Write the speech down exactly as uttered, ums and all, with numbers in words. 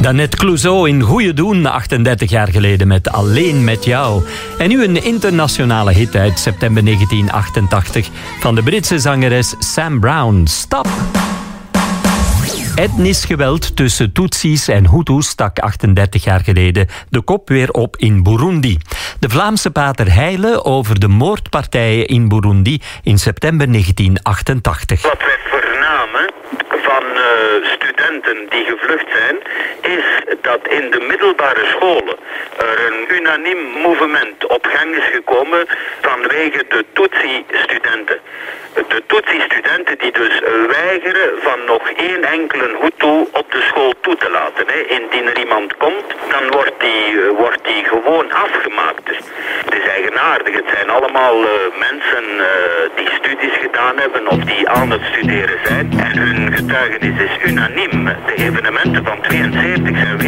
Danette Clouseau in Goeie Doen, achtendertig jaar geleden met Alleen met jou. En nu een internationale hit uit september negentien achtentachtig van de Britse zangeres Sam Brown. Stop! Etnisch geweld tussen Tutsis en Hutus stak achtendertig jaar geleden de kop weer op in Burundi. De Vlaamse pater Heile over de moordpartijen in Burundi in september negentien achtentachtig. Wat wij vernamen van uh, studenten die gevlucht zijn, is dat in de middelbare scholen er een unaniem movement op gang is gekomen vanwege de Tutsi-studenten. De Tutsi-studenten die dus weigeren van nog één enkele Hutu op de school toe te laten. Hè. Indien er iemand komt, dan wordt die, wordt die gewoon afgemaakt. Dus het is eigenaardig. Het zijn allemaal uh, mensen uh, die studies gedaan hebben of die aan het studeren zijn. En hun getuigenis is unaniem. De evenementen van tweeënzeventig zijn